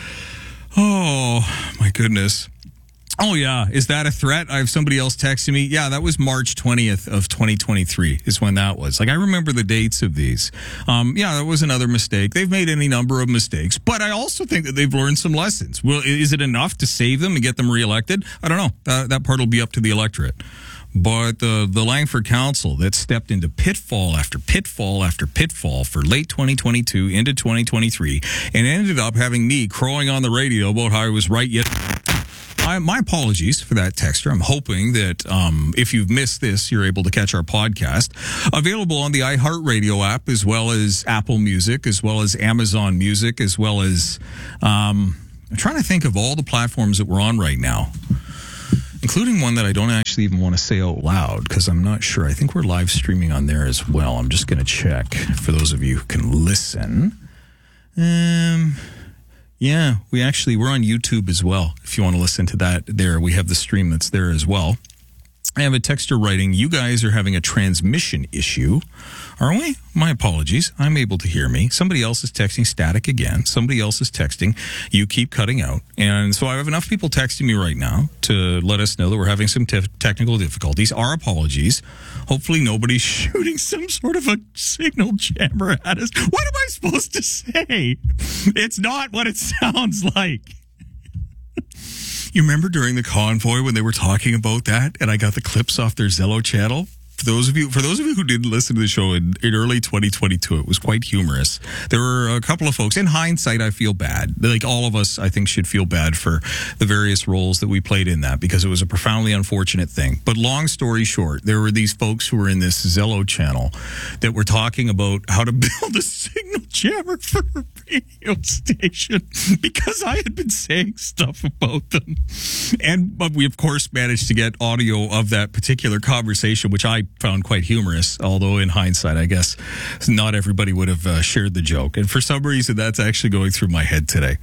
Oh, my goodness. Oh, yeah. Is that a threat? I have somebody else texting me. Yeah, that was March 20th of 2023 is when that was. Like, I remember the dates of these. Yeah, that was another mistake. They've made any number of mistakes, but I also think that they've learned some lessons. Well, is it enough to save them and get them reelected? I don't know. That part will be up to the electorate. But the Langford Council that stepped into pitfall after pitfall after pitfall for late 2022 into 2023 and ended up having me crowing on the radio about how I was right yet... My apologies for that texter. I'm hoping that if you've missed this, you're able to catch our podcast. Available on the iHeartRadio app, as well as Apple Music, as well as Amazon Music, as well as... I'm trying to think of all the platforms that we're on right now, including one that I don't actually even want to say out loud because I'm not sure. I think we're live streaming on there as well. I'm just going to check for those of you who can listen. Yeah, we're on YouTube as well. If you want to listen to that there, we have the stream that's there as well. I have a texter writing, you guys are having a transmission issue. Are we? My apologies. I'm able to hear me. Somebody else is texting static again. Somebody else is texting, you keep cutting out. And so I have enough people texting me right now to let us know that we're having some technical difficulties. Our apologies. Hopefully nobody's shooting some sort of a signal jammer at us. What am I supposed to say? It's not what it sounds like. You remember during the convoy when they were talking about that and I got the clips off their Zello channel? For those of you who didn't listen to the show in early 2022, it was quite humorous. There were a couple of folks. In hindsight, I feel bad. Like all of us, I think, should feel bad for the various roles that we played in that because it was a profoundly unfortunate thing. But long story short, there were these folks who were in this Zello channel that were talking about how to build a signal jammer for a radio station because I had been saying stuff about them. But we, of course, managed to get audio of that particular conversation, which I found quite humorous, although in hindsight, I guess not everybody would have shared the joke. And for some reason, that's actually going through my head today.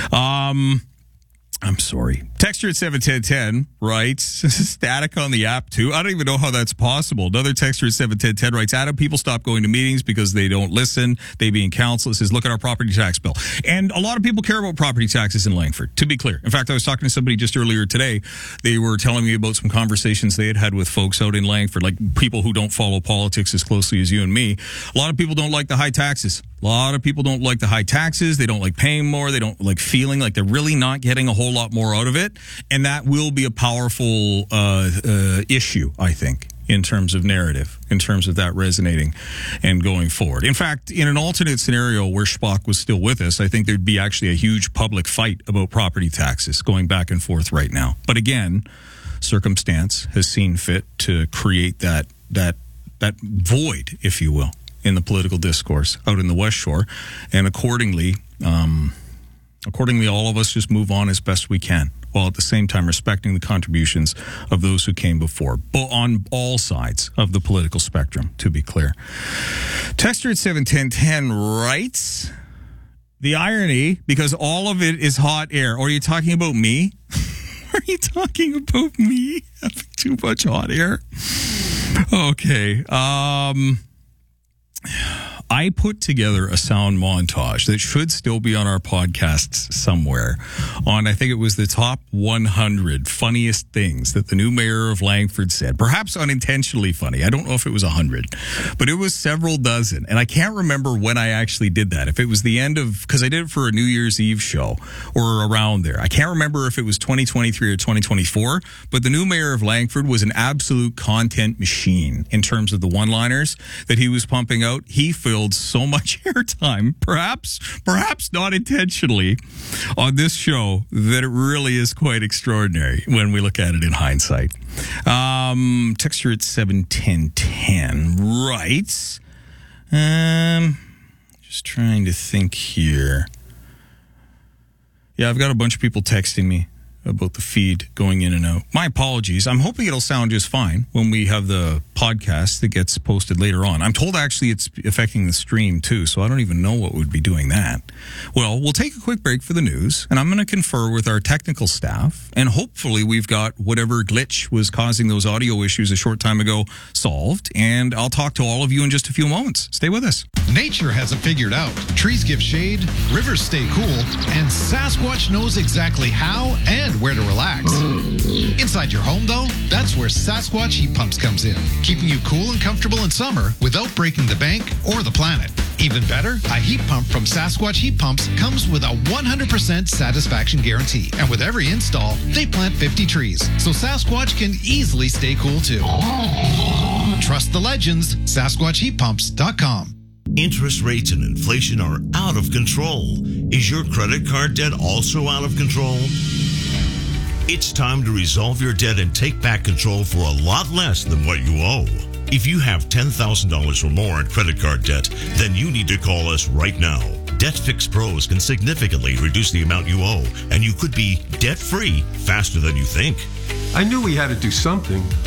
I'm sorry. Texture at 71010 writes, static on the app too. I don't even know how that's possible. Another texture at 71010 writes, Adam, people stop going to meetings because they don't listen. They being council. It says, look at our property tax bill. And a lot of people care about property taxes in Langford, to be clear. In fact, I was talking to somebody just earlier today. They were telling me about some conversations they had had with folks out in Langford, like people who don't follow politics as closely as you and me. A lot of people don't like the high taxes. A lot of people don't like the high taxes. They don't like paying more. They don't like feeling like they're really not getting a whole lot more out of it. And that will be a powerful issue, I think, in terms of narrative, in terms of that resonating and going forward. In fact, in an alternate scenario where Spock was still with us, I think there'd be actually a huge public fight about property taxes going back and forth right now. But again, circumstance has seen fit to create that void, if you will, in the political discourse out in the West Shore. And accordingly, all of us just move on as best we can, while at the same time respecting the contributions of those who came before, on all sides of the political spectrum, to be clear. Texter at 71010 writes, the irony, because all of it is hot air. Or are you talking about me? Are you talking about me having too much hot air? Okay. I put together a sound montage that should still be on our podcasts somewhere on, I think it was the top 100 funniest things that the new mayor of Langford said. Perhaps unintentionally funny. I don't know if it was 100, but it was several dozen. And I can't remember when I actually did that. If it was the end of, because I did it for a New Year's Eve show or around there. I can't remember if it was 2023 or 2024, but the new mayor of Langford was an absolute content machine in terms of the one-liners that he was pumping out. He filled so much airtime, perhaps not intentionally, on this show that it really is quite extraordinary when we look at it in hindsight. Texture at 71010, right? Just trying to think here. Yeah, I've got a bunch of people texting me about the feed going in and out. My apologies. I'm hoping it'll sound just fine when we have the podcast that gets posted later on. I'm told actually it's affecting the stream too, so I don't even know what would be doing that. Well, we'll take a quick break for the news, and I'm going to confer with our technical staff, and hopefully we've got whatever glitch was causing those audio issues a short time ago solved, and I'll talk to all of you in just a few moments. Stay with us. Nature has it figured out. Trees give shade, rivers stay cool, and Sasquatch knows exactly how and where to relax. Inside your home, though, that's where Sasquatch Heat Pumps comes in, keeping you cool and comfortable in summer without breaking the bank or the planet. Even better, a heat pump from Sasquatch Heat Pumps comes with a 100% satisfaction guarantee. And with every install, they plant 50 trees, so Sasquatch can easily stay cool too. Trust the legends, SasquatchHeatPumps.com. Interest rates and inflation are out of control. Is your credit card debt also out of control? It's time to resolve your debt and take back control for a lot less than what you owe. If you have $10,000 or more in credit card debt, then you need to call us right now. Debt Fix Pros can significantly reduce the amount you owe, and you could be debt-free faster than you think. I knew we had to do something.